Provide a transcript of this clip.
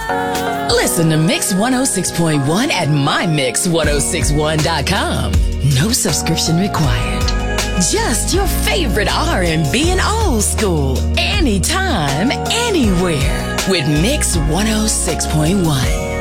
Listen to Mix 106.1 at mymix1061.com. No subscription required. Just your favorite R&B and old school. Anytime, anywhere. With Mix 106.1.